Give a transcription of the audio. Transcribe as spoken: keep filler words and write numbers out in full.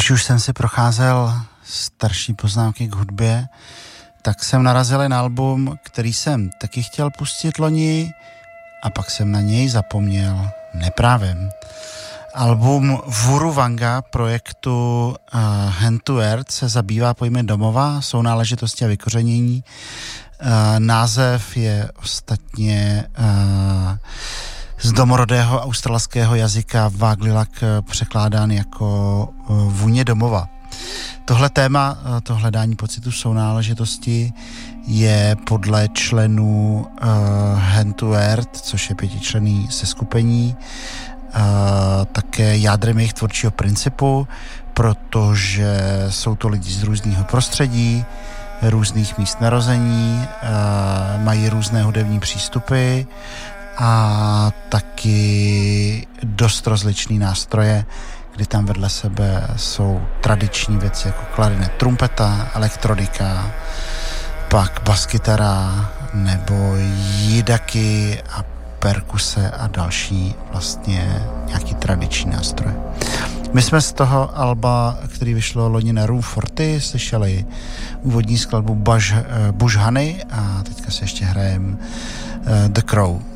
Když už jsem si procházel starší poznámky k hudbě, tak jsem narazil na album, který jsem taky chtěl pustit loni a pak jsem na něj zapomněl neprávem. Album Vuruvanga projektu uh, Hand to Earth se zabývá pojmem domova, sounáležitosti a vykořenění. Uh, název je ostatně uh, z domorodého australského jazyka Váglilak překládán jako uh, vůně domova. Tohle téma, uh, to hledání pocitu sounáležitosti je podle členů uh, Hand to Earth, což je pětičlenný seskupení, Uh, také jádrem jejich tvůrčího principu, protože jsou to lidi z různého prostředí, různých míst narození, uh, mají různé hudební přístupy a taky dost rozličný nástroje, kdy tam vedle sebe jsou tradiční věci jako klarinet, trumpeta, elektronika, pak baskytara nebo jidaky a perkuse a další vlastně nějaký tradiční nástroje. My jsme z toho alba, který vyšlo loni na Room čtyřicet, slyšeli úvodní skladbu Bush, uh, Bush Honey a teďka se ještě hrajem uh, The Crow.